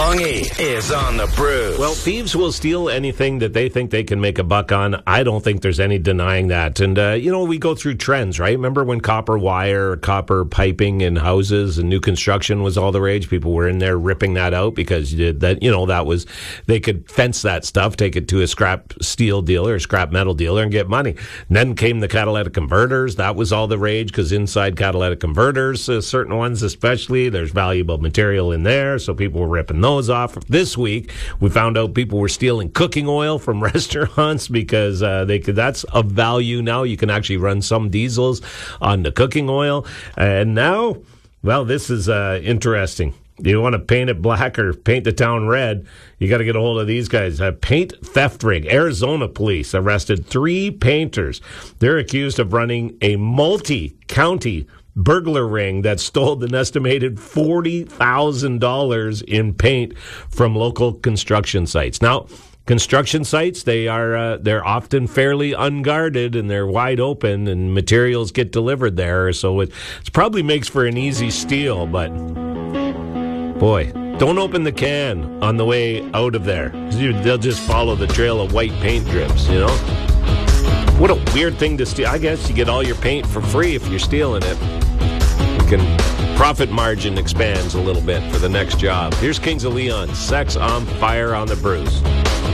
Longy is on the Brews. Well, thieves will steal anything that they think they can make a buck on. I don't think there's any denying that. And, we go through trends, right? Remember when copper wire, copper piping in houses and new construction was all the rage? People were in there ripping that out because that was, they could fence that stuff, take it to a scrap steel dealer, a scrap metal dealer, and get money. And then came the catalytic converters. That was all the rage because inside catalytic converters, certain ones especially, there's valuable material in there. So people were ripping those off. This week, we found out people were stealing cooking oil from restaurants because that's of value now. You can actually run some diesels on the cooking oil. And now, well, this is interesting. You want to paint it black or paint the town red, you got to get a hold of these guys. Paint theft ring. Arizona police arrested 3 painters. They're accused of running a multi-county burglar ring that stole an estimated $40,000 in paint from local construction sites. Now, construction sites, they're often fairly unguarded and they're wide open and materials get delivered there. So it probably makes for an easy steal, but boy, don't open the can on the way out of there. They'll just follow the trail of white paint drips, What a weird thing to steal. I guess you get all your paint for free if you're stealing it. Profit margin expands a little bit for the next job. Here's Kings of Leon, Sex on Fire on the Brews.